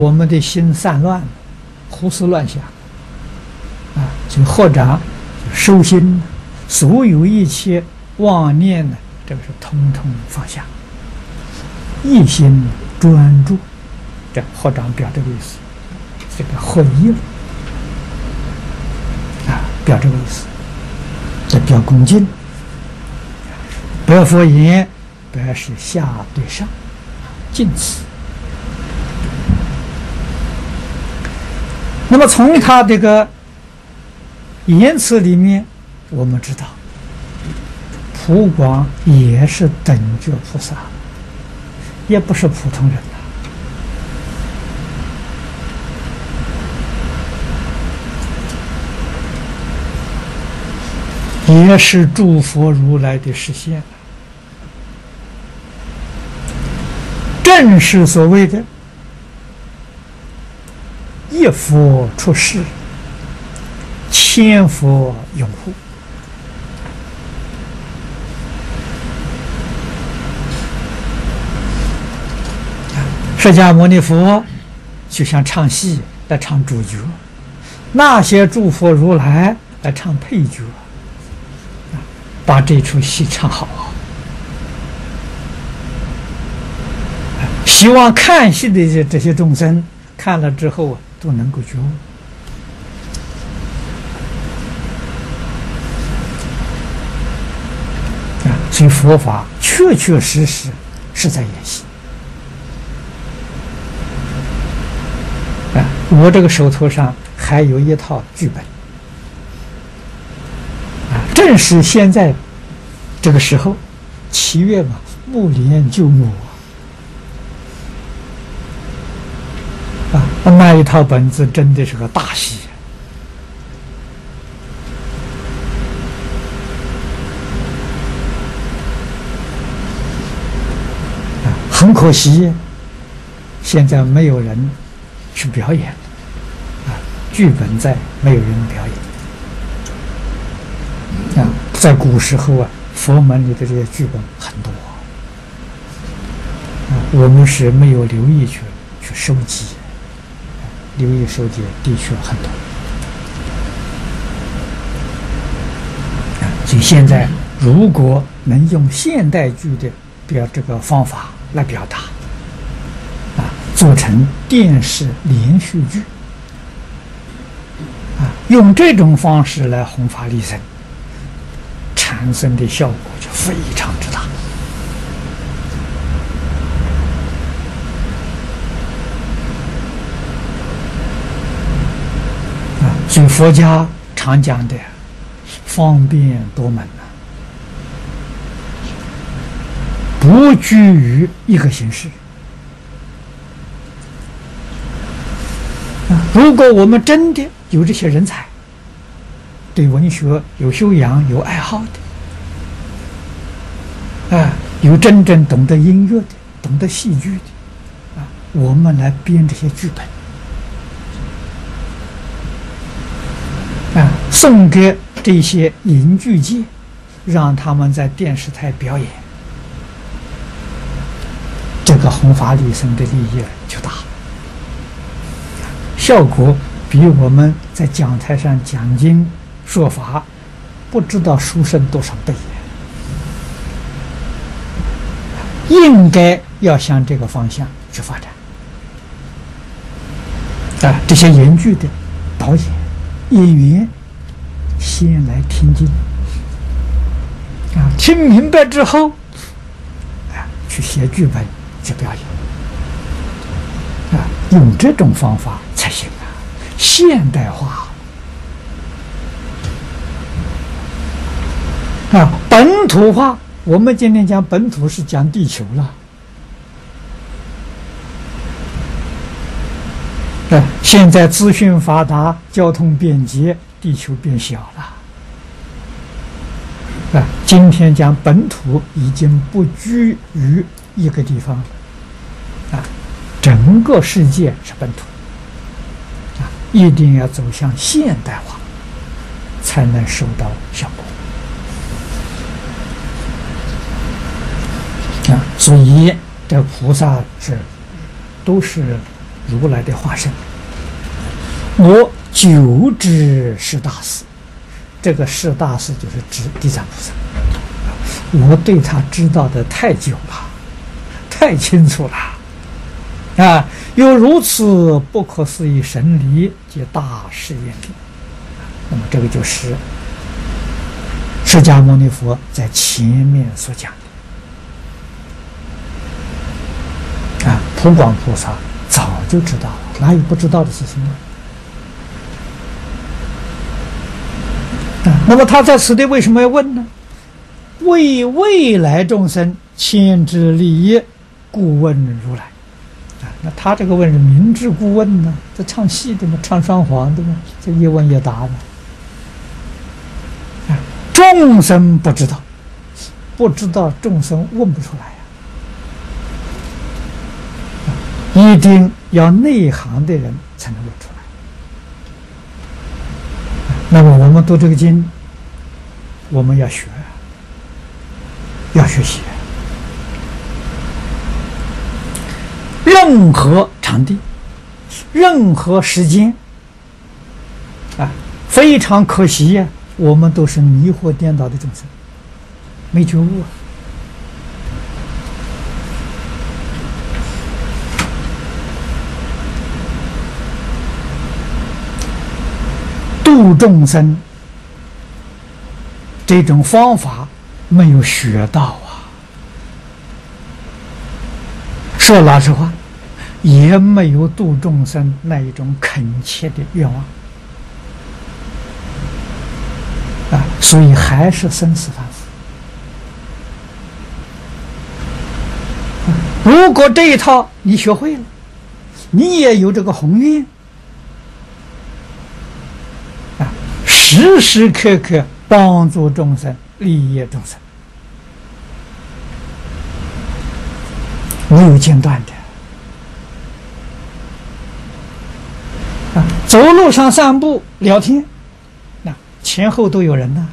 我们的心散乱，胡思乱想啊，所以合掌收心，所有一切妄念呢，这个是通通放下，一心专注，这合掌表这个意思，这个合一了啊，表这个意思，这表恭敬，白佛言，白是下对上，敬词。那么从他这个言辞里面，我们知道，普广也是等觉菩萨，也不是普通人呐，也是诸佛如来的实现，正是所谓的一佛出世，千佛拥护。释迦牟尼佛就像唱戏来唱主角，那些诸佛如来来唱配角，把这出戏唱好。希望看戏的这些众生看了之后都能够觉悟。所以佛法确确实实是在演戏。我这个手头上还有一套剧本，正是现在这个时候，7月嘛，木莲救母那一套本子真的是个大戏很可惜，现在没有人去表演剧本在，没有人表演在古时候佛门里的这些剧本很多我们是没有留意去收集。留意收集的确很多所以现在如果能用现代剧的这个方法来表达做成电视连续剧用这种方式来弘法利生，产生的效果就非常之大所以佛家常讲的方便多门不拘于一个形式。如果我们真的有这些人才，对文学有修养、有爱好的，有真正懂得音乐的、懂得戏剧的，我们来编这些剧本。送给这些影剧界，让他们在电视台表演，这个弘法利生的利益就大，效果比我们在讲台上讲经说法不知道殊胜多少倍。应该要向这个方向去发展这些演剧的导演演员先来听经听明白之后去写剧本去表演用这种方法才行现代化本土化。我们今天讲本土是讲地球了现在资讯发达，交通便捷，地球变小了今天讲本土已经不居于一个地方整个世界是本土一定要走向现代化才能收到效果所以这菩萨都是如来的化身。我久知是大事，这个是大事就是指地藏菩萨。我对他知道的太久了，太清楚了，啊，有如此不可思议神力及大誓愿力。那么这个就是释迦牟尼佛在前面所讲的，啊，普广菩萨早就知道了，哪有不知道的事情呢？那么他在此地为什么要问呢？为未来众生牵之利益，故问如来。那他这个问是明知故问呢，这唱戏的嘛，唱双簧的嘛，这一问一答的。众生不知道，不知道众生问不出来呀，一定要内行的人才能问出来。那么我们读这个经，我们要学，要学习。任何场地，任何时间，啊，非常可惜呀，我们都是迷惑颠倒的众生，没觉悟啊。度众生这种方法没有学到啊，说老实话，也没有度众生那一种恳切的愿望啊，所以还是生死反复。如果这一套你学会了，你也有这个宏愿啊，时时刻刻帮助众生，利益众生，没有间断的啊。走路上散步聊天，那前后都有人呢。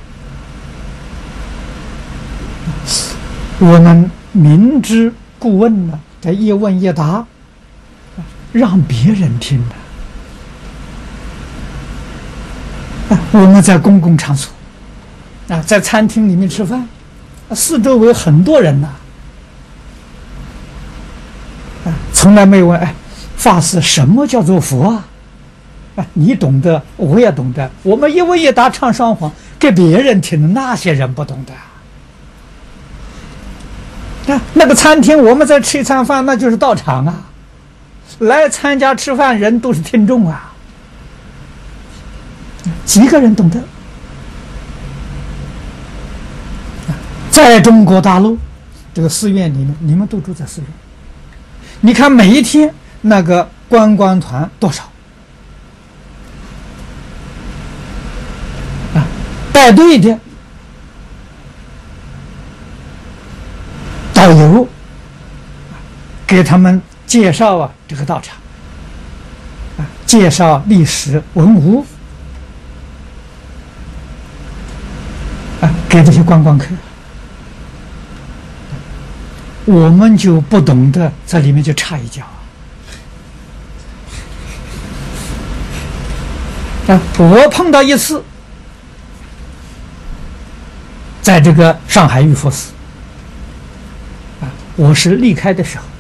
我们明知故问呢，这一问一答，让别人听的。我们在公共场所啊，在餐厅里面吃饭，四周围很多人呐，从来没问哎，法师什么叫做佛啊？你懂得，我也懂得，我们一问一答唱双簧给别人听的，那些人不懂的。那个餐厅我们在吃一餐饭，那就是道场啊，来参加吃饭人都是听众啊，几个人懂得？在中国大陆这个寺院里面，你们都住在寺院，你看每一天那个观光团多少啊？带队的导游给他们介绍啊这个道场啊，介绍历史文物啊，给这些观光客。我们就不懂得在里面就插一脚啊！我碰到一次，在这个上海玉佛寺啊，我是离开的时候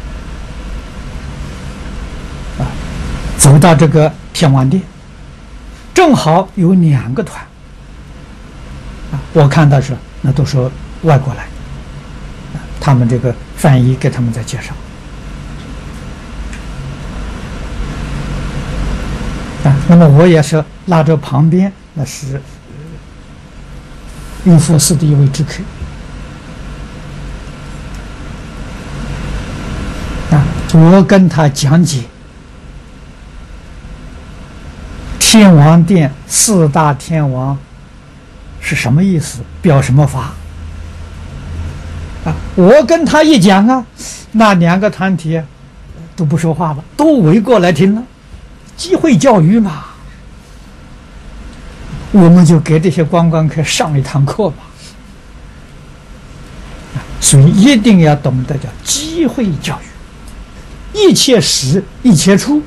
啊，走到这个天王殿，正好有2个团啊，我看到是那都是外国来的。他们这个翻译给他们在介绍啊，那么我也是拉着旁边，那是玉佛寺的一位知客啊，我跟他讲解天王殿4大天王是什么意思，表什么法。我跟他一讲啊，那2个团体都不说话了，都围过来听了，机会教育嘛，我们就给这些观光客上一堂课吧。所以一定要懂得叫机会教育一切时一切处，